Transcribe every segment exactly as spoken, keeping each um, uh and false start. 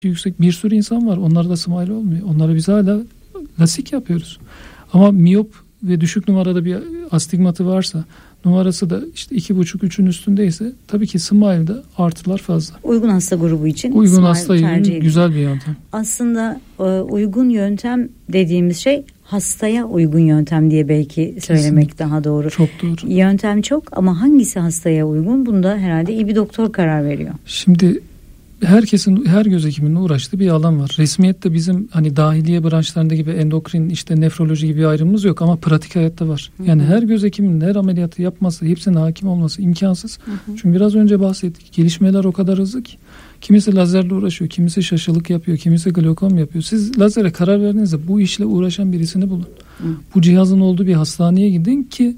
yüksek bir sürü insan var. Onlarda smile olmuyor. Onlara biz hala lasik yapıyoruz. Ama miyop ve düşük numarada bir astigmatı varsa, numarası da işte iki buçuk üçün üstündeyse tabii ki smile'da artılar fazla. Uygun hasta grubu için uygun hasta için güzel bir yöntem. Aslında e, uygun yöntem dediğimiz şey hastaya uygun yöntem diye belki söylemek kesinlikle daha doğru. Çok doğru. Yöntem çok ama hangisi hastaya uygun? Bunda herhalde iyi bir doktor karar veriyor. Şimdi herkesin, her göz hekiminin uğraştığı bir alan var. Resmiyette bizim hani dahiliye branşlarında gibi endokrin, işte nefroloji gibi bir ayrımımız yok ama pratik hayatta var. Hı hı. Yani her göz hekiminin her ameliyatı yapması, hepsine hakim olması imkansız. Hı hı. Çünkü biraz önce bahsettik. Gelişmeler o kadar hızlı ki. Kimisi lazerle uğraşıyor, kimisi şaşılık yapıyor, kimisi glokom yapıyor. Siz lazere karar verdiğinizde bu işle uğraşan birisini bulun. Hı. Bu cihazın olduğu bir hastaneye gidin ki,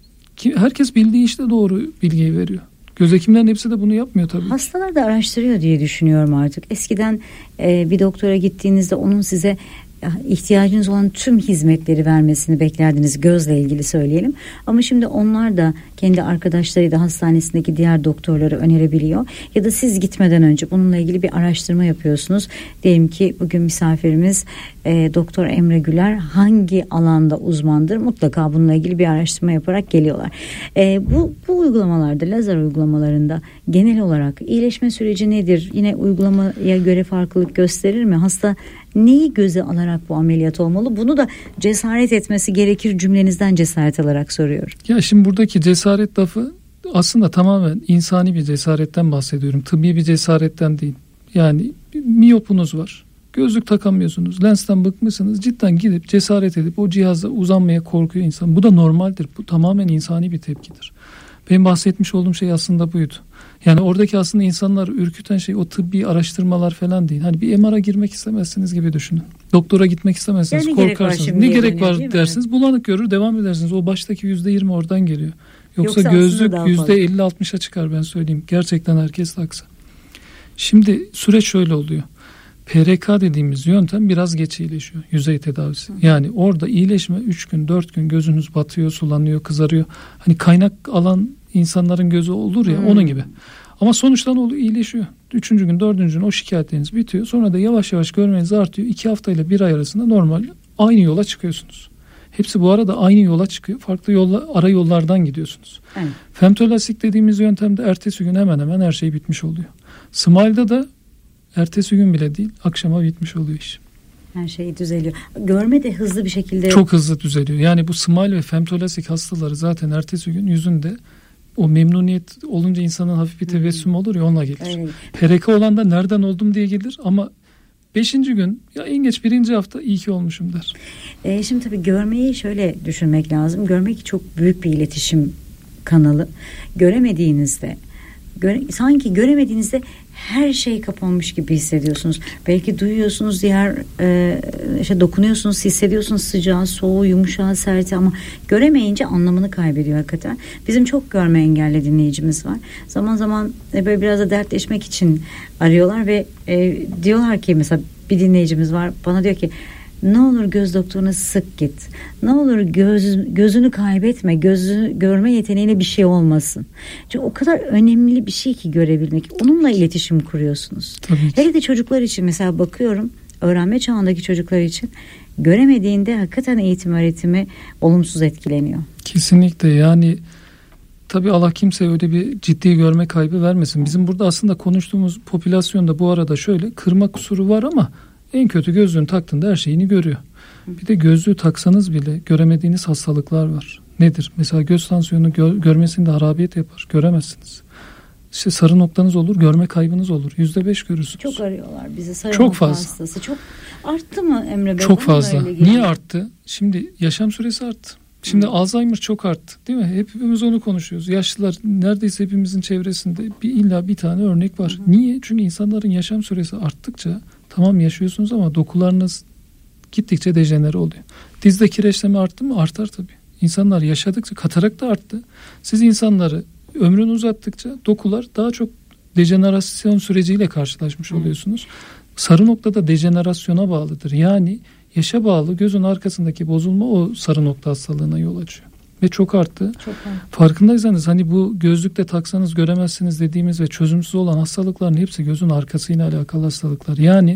ki herkes bildiği işte doğru bilgiyi veriyor. Göz hekimlerin hepsi de bunu yapmıyor tabii. Hastalar da araştırıyor diye düşünüyorum artık. Eskiden e, bir doktora gittiğinizde onun size ihtiyacınız olan tüm hizmetleri vermesini beklerdiniz, gözle ilgili söyleyelim. Ama şimdi onlar da kendi arkadaşları da hastanesindeki diğer doktorları önerebiliyor. Ya da siz gitmeden önce bununla ilgili bir araştırma yapıyorsunuz. Diyelim ki bugün misafirimiz e, Doktor Emre Güler hangi alanda uzmandır? Mutlaka bununla ilgili bir araştırma yaparak geliyorlar. E, bu, bu uygulamalarda, lazer uygulamalarında genel olarak iyileşme süreci nedir? Yine uygulamaya göre farklılık gösterir mi? Hasta neyi göze alarak bu ameliyat olmalı? Bunu da cesaret etmesi gerekir cümlenizden cesaret alarak soruyorum. Ya şimdi buradaki cesaret lafı aslında tamamen insani bir cesaretten bahsediyorum. Tıbbi bir cesaretten değil. Yani miyopunuz var. Gözlük takamıyorsunuz. Lensten bıkmışsınız. Cidden gidip cesaret edip o cihazla uzanmaya korkuyor insan. Bu da normaldir. Bu tamamen insani bir tepkidir. Benim bahsetmiş olduğum şey aslında buydu. Yani oradaki aslında insanlar ürküten şey o tıbbi araştırmalar falan değil. Hani bir M R'a girmek istemezsiniz gibi düşünün. Doktora gitmek istemezsiniz, yani korkarsınız. Ne gerek var, var dersiniz. Mi? Bulanık görür, devam edersiniz. O baştaki yüzde yirmi oradan geliyor. Yoksa, Yoksa gözlük yüzde elli altmışa çıkar, ben söyleyeyim. Gerçekten herkes taksa. Şimdi süreç şöyle oluyor. P R K dediğimiz yöntem biraz geç iyileşiyor. Yüzey tedavisi. Hı. Yani orada iyileşme üç gün dört gün gözünüz batıyor, sulanıyor, kızarıyor. Hani kaynak alan insanların gözü olur ya, hmm. onun gibi. Ama sonuçta ne oluyor? İyileşiyor. Üçüncü gün, dördüncü gün o şikayetleriniz bitiyor. Sonra da yavaş yavaş görmeniz artıyor. İki haftayla bir ay arasında normal aynı yola çıkıyorsunuz. Hepsi bu arada aynı yola çıkıyor. Farklı yolla, ara yollardan gidiyorsunuz. Evet. Femtolastik dediğimiz yöntemde ertesi gün hemen hemen her şey bitmiş oluyor. Smile'da da ertesi gün bile değil, akşama bitmiş oluyor iş. Her şey düzeliyor. Görme de hızlı bir şekilde... Çok hızlı düzeliyor. Yani bu smile ve femtolastik hastaları zaten ertesi gün yüzünde o memnuniyet olunca insanın hafif bir tebessüm olur ya, onunla gelir. Evet. P R K olan da nereden oldum diye gelir ama beşinci gün ya en geç birinci hafta iyi ki olmuşum der. E şimdi tabii görmeyi şöyle düşünmek lazım. Görmek çok büyük bir iletişim kanalı. Göremediğinizde Göre, sanki göremediğinizde her şey kapanmış gibi hissediyorsunuz. Belki duyuyorsunuz, diğer e, işte dokunuyorsunuz, hissediyorsunuz sıcağı, soğuğu, yumuşağı, serti ama göremeyince anlamını kaybediyor hakikaten. Bizim çok görme engelli dinleyicimiz var. Zaman zaman e, böyle biraz da dertleşmek için arıyorlar ve e, diyorlar ki, mesela bir dinleyicimiz var, bana diyor ki ne olur göz doktoruna sık git. Ne olur göz, gözünü kaybetme. Gözü görme yeteneğine bir şey olmasın. Çünkü o kadar önemli bir şey ki görebilmek. Onunla iletişim kuruyorsunuz. Tabii. Hele de çocuklar için mesela bakıyorum, öğrenme çağındaki çocuklar için göremediğinde hakikaten eğitim öğretimi olumsuz etkileniyor. Kesinlikle, yani tabii Allah kimseye öyle bir ciddi görme kaybı vermesin. Bizim burada aslında konuştuğumuz popülasyonda bu arada şöyle kırma kusuru var ama en kötü gözlüğünü taktığında her şeyini görüyor. Bir de gözlüğü taksanız bile göremediğiniz hastalıklar var. Nedir? Mesela göz tansiyonu gö- görmesinde harabiyet yapar. Göremezsiniz. İşte sarı noktanız olur, görme kaybınız olur. Yüzde beş görürsünüz. Çok arıyorlar bizi sarı çok nokta fazla. hastası. Çok arttı mı Emre Bey? Çok fazla. Niye arttı? Şimdi yaşam süresi arttı. Şimdi hmm. Alzheimer çok arttı, değil mi? Hepimiz onu konuşuyoruz. Yaşlılar neredeyse hepimizin çevresinde bir, illa bir tane örnek var. Hmm. Niye? Çünkü insanların yaşam süresi arttıkça tamam yaşıyorsunuz ama dokularınız gittikçe dejenere oluyor. Dizde kireçleme arttı mı? Artar tabii. İnsanlar yaşadıkça katarak da arttı. Siz insanları ömrünü uzattıkça dokular daha çok dejenerasyon süreciyle karşılaşmış oluyorsunuz. Sarı noktada dejenerasyona bağlıdır. Yani yaşa bağlı gözün arkasındaki bozulma o sarı nokta hastalığına yol açıyor. Ve çok arttı. Çok farkındaysanız hani bu gözlükle taksanız göremezsiniz dediğimiz ve çözümsüz olan hastalıkların hepsi gözün arkasıyla alakalı hastalıklar. Yani